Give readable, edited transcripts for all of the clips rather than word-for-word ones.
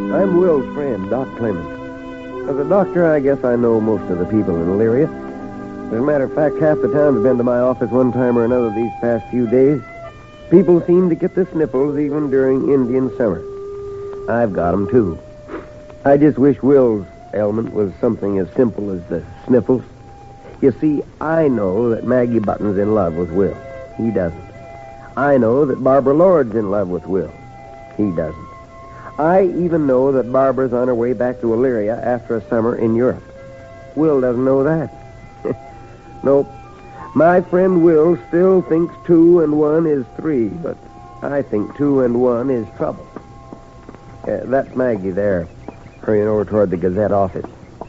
I'm Will's friend, Doc Clemens. As a doctor, I guess I know most of the people in Elyria. As a matter of fact, half the town's been to my office one time or another these past few days. People seem to get the sniffles even during Indian summer. I've got 'em, too. I just wish Will's ailment was something as simple as the sniffles. You see, I know that Maggie Button's in love with Will. He doesn't. I know that Barbara Lord's in love with Will. He doesn't. I even know that Barbara's on her way back to Elyria after a summer in Europe. Will doesn't know that. Nope. My friend Will still thinks 2 and 1 is 3, but I think 2 and 1 is trouble. That's Maggie there, hurrying over toward the Gazette office.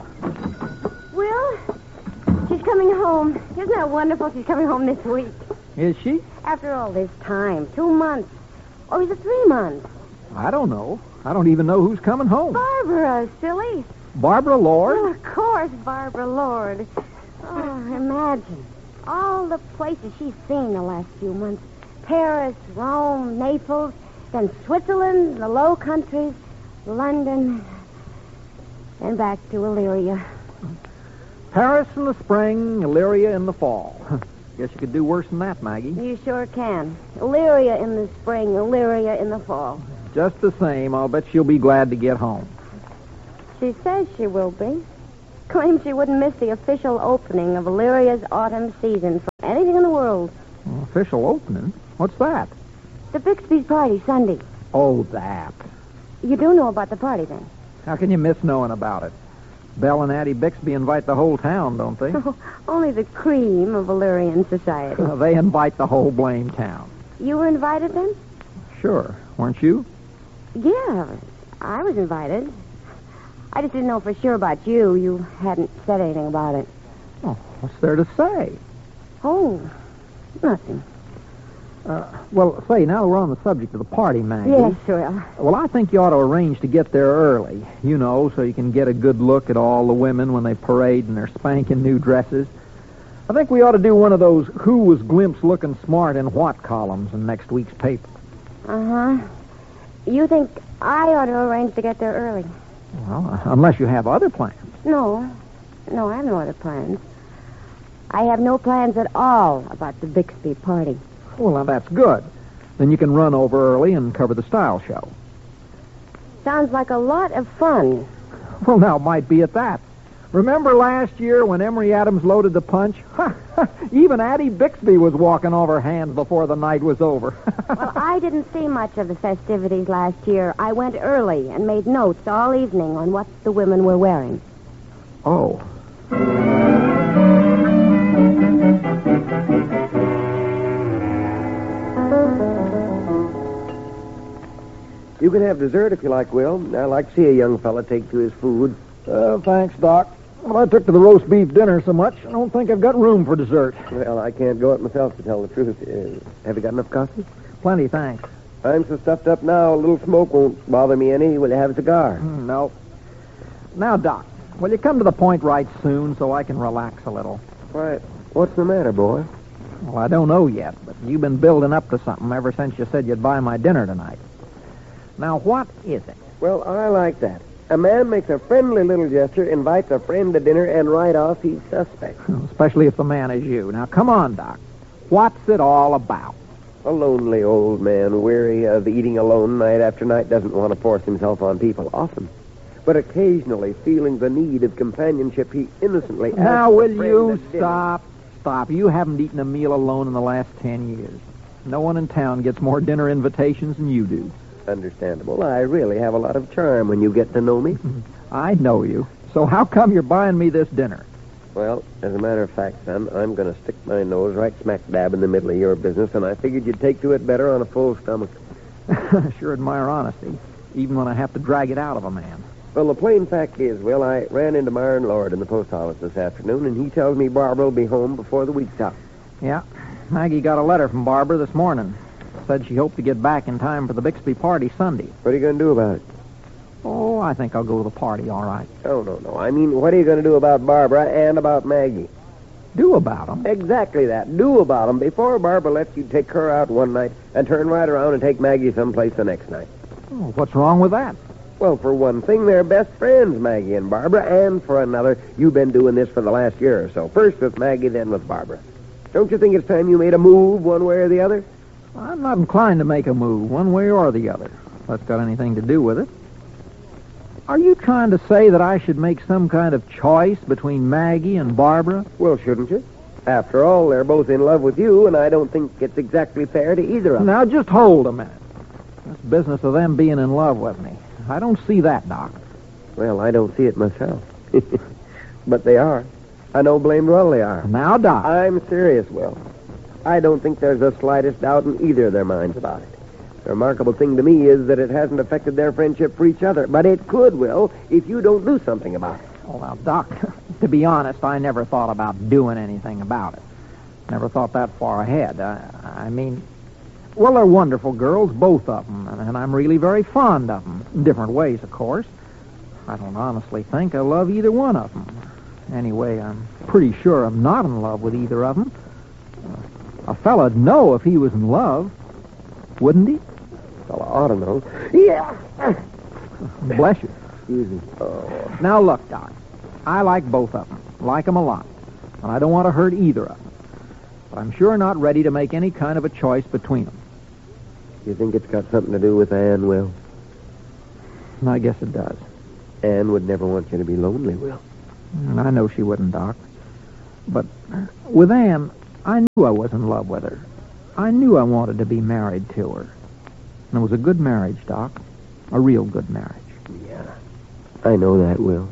Will, she's coming home. Isn't that wonderful? She's coming home this week. Is she? After all this time, 2 months. Or is it 3 months? I don't know. I don't even know who's coming home. Barbara, silly. Barbara Lord? Well, of course, Barbara Lord. Oh, imagine. All the places she's seen the last few months. Paris, Rome, Naples, then Switzerland, the Low Countries, London, and back to Elyria. Paris in the spring, Elyria in the fall. Guess you could do worse than that, Maggie. You sure can. Elyria in the spring, Elyria in the fall. Just the same, I'll bet she'll be glad to get home. She says she will be. Claims she wouldn't miss the official opening of Illyria's autumn season for anything in the world. Official opening? What's that? The Bixby's party, Sunday. Oh, that. You do know about the party, then? How can you miss knowing about it? Belle and Addie Bixby invite the whole town, don't they? Only the cream of Illyrian society. They invite the whole blame town. You were invited, then? Sure. Weren't you? Yeah, I was invited. I just didn't know for sure about you. You hadn't said anything about it. Oh, what's there to say? Oh, nothing. Well, say, now we're on the subject of the party, Maggie. Yes, Will. Well, I think you ought to arrange to get there early, so you can get a good look at all the women when they parade in their spanking new dresses. I think we ought to do one of those Who Was Glimpse Looking Smart in What columns in next week's paper. Uh-huh. You think I ought to arrange to get there early? Well, unless you have other plans. No, I have no other plans. I have no plans at all about the Bixby party. Well, now that's good. Then you can run over early and cover the style show. Sounds like a lot of fun. Well, now, it might be at that. Remember last year when Emory Adams loaded the punch? Even Addie Bixby was walking off her hands before the night was over. Well, I didn't see much of the festivities last year. I went early and made notes all evening on what the women were wearing. Oh. You can have dessert if you like, Will. I like to see a young fella take to his food. Thanks, Doc. Well, I took to the roast beef dinner so much, I don't think I've got room for dessert. Well, I can't go it myself, to tell the truth. Have you got enough coffee? Plenty, thanks. I'm so stuffed up now, a little smoke won't bother me any. Will you have a cigar? No. Now, Doc, will you come to the point right soon so I can relax a little? Why, what's the matter, boy? Well, I don't know yet, but you've been building up to something ever since you said you'd buy my dinner tonight. Now, what is it? Well, I like that. A man makes a friendly little gesture, invites a friend to dinner, and right off he's suspect. Especially if the man is you. Now, come on, Doc. What's it all about? A lonely old man, weary of eating alone night after night, doesn't want to force himself on people often. But occasionally, feeling the need of companionship, he innocently asks Now, will you at dinner. Stop. You haven't eaten a meal alone in the last 10 years. No one in town gets more dinner invitations than you do. Understandable. I really have a lot of charm when you get to know me. I know you. So how come you're buying me this dinner? Well, as a matter of fact, son, I'm going to stick my nose right smack dab in the middle of your business, and I figured you'd take to it better on a full stomach. Sure admire honesty, even when I have to drag it out of a man. Well, the plain fact is, Will, I ran into Myron Lord in the post office this afternoon, and he tells me Barbara will be home before the week's out. Yeah. Maggie got a letter from Barbara this morning. Said she hoped to get back in time for the Bixby party Sunday. What are you going to do about it? Oh, I think I'll go to the party, all right. Oh, no. I mean, what are you going to do about Barbara and about Maggie? Do about them? Exactly that. Do about them before Barbara lets you take her out one night and turn right around and take Maggie someplace the next night. Oh, what's wrong with that? Well, for one thing, they're best friends, Maggie and Barbara, and for another, you've been doing this for the last year or so. First with Maggie, then with Barbara. Don't you think it's time you made a move one way or the other? I'm not inclined to make a move one way or the other. If that's got anything to do with it. Are you trying to say that I should make some kind of choice between Maggie and Barbara? Well, shouldn't you? After all, they're both in love with you, and I don't think it's exactly fair to either of them. Now, just hold a minute. This business of them being in love with me. I don't see that, Doc. Well, I don't see it myself. But they are. I know blamed well they are. Now, Doc. I'm serious, Will. I don't think there's the slightest doubt in either of their minds about it. The remarkable thing to me is that it hasn't affected their friendship for each other. But it could, Will, if you don't do something about it. Oh, now, Doc, to be honest, I never thought about doing anything about it. Never thought that far ahead. I mean, well, they're wonderful girls, both of them, and I'm really very fond of them. In different ways, of course. I don't honestly think I love either one of them. Anyway, I'm pretty sure I'm not in love with either of them. A fella'd know if he was in love, wouldn't he? Fella ought to know. Yeah. Bless you. Excuse me. Oh. Now, look, Doc, I like both of them. Like them a lot. And I don't want to hurt either of them. But I'm sure not ready to make any kind of a choice between them. You think it's got something to do with Anne, Will? I guess it does. Anne would never want you to be lonely, Will. And I know she wouldn't, Doc. But with Anne, I knew I was in love with her. I knew I wanted to be married to her. And it was a good marriage, Doc. A real good marriage. Yeah, I know that, Will.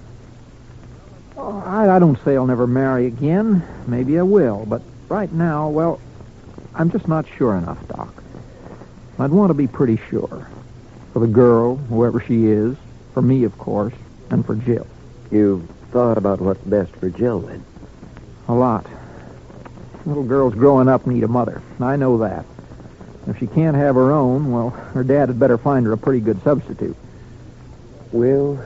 Oh, I don't say I'll never marry again. Maybe I will. But right now, well, I'm just not sure enough, Doc. I'd want to be pretty sure. For the girl, whoever she is. For me, of course. And for Jill. You've thought about what's best for Jill, then? A lot. Little girls growing up need a mother. I know that. If she can't have her own, well, her dad had better find her a pretty good substitute. Will,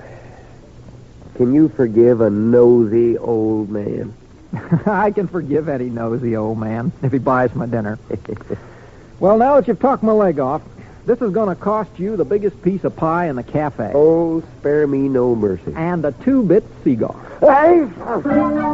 can you forgive a nosy old man? I can forgive any nosy old man if he buys my dinner. Well, now that you've talked my leg off, this is going to cost you the biggest piece of pie in the cafe. Oh, spare me no mercy. And a 2-bit cigar. Hey!